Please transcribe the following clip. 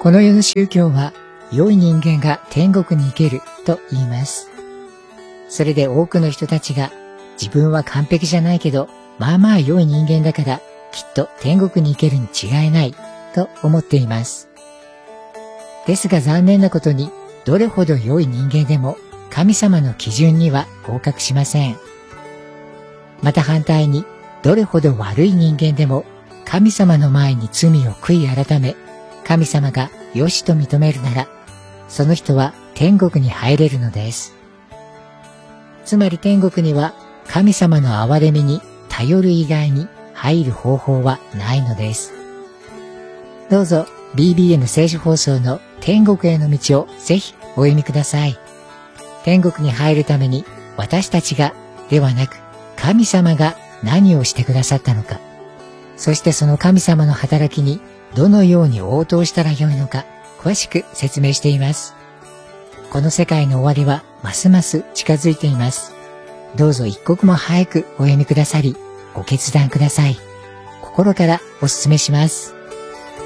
この世の宗教は、良い人間が天国に行けると言います。それで多くの人たちが、自分は完璧じゃないけど、まあまあ良い人間だから、きっと天国に行けるに違いない、と思っています。ですが残念なことに、どれほど良い人間でも、神様の基準には合格しません。また反対に、どれほど悪い人間でも、神様の前に罪を悔い改め、神様が良しと認めるなら、その人は天国に入れるのです。つまり天国には神様の憐れみに頼る以外に入る方法はないのです。どうぞ BBN 聖書放送の天国への道をぜひお読みください。天国に入るために私たちがではなく神様が何をしてくださったのか、そしてその神様の働きにどのように応答したらよいのか詳しく説明しています。この世界の終わりはますます近づいています。どうぞ一刻も早くお読みくださり、ご決断ください。心からお勧めします。